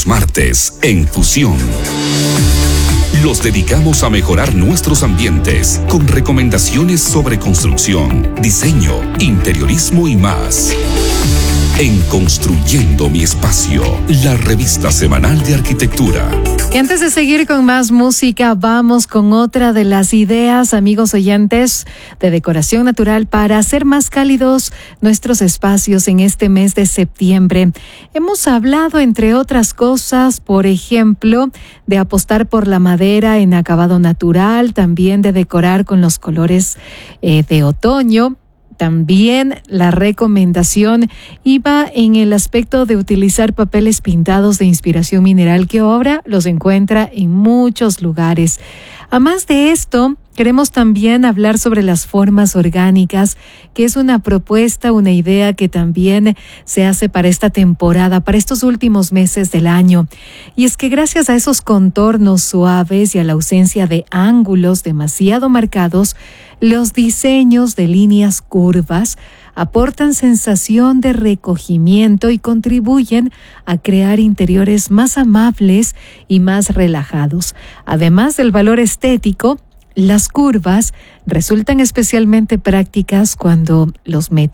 los martes en Fusión. Los dedicamos a mejorar nuestros ambientes con recomendaciones sobre construcción, diseño, interiorismo y más. En Construyendo mi Espacio, la revista semanal de arquitectura. Y antes de seguir con más música, vamos con otra de las ideas, amigos oyentes, de decoración natural para hacer más cálidos nuestros espacios en este mes de septiembre. Hemos hablado, entre otras cosas, por ejemplo, de apostar por la madera en acabado natural, también de decorar con los colores de otoño. También la recomendación iba en el aspecto de utilizar papeles pintados de inspiración mineral que ahora los encuentra en muchos lugares. Además de esto, queremos también hablar sobre las formas orgánicas, que es una propuesta, una idea que también se hace para esta temporada, para estos últimos meses del año. Y es que gracias a esos contornos suaves y a la ausencia de ángulos demasiado marcados, los diseños de líneas curvas aportan sensación de recogimiento y contribuyen a crear interiores más amables y más relajados. Además del valor estético, las curvas resultan especialmente prácticas cuando los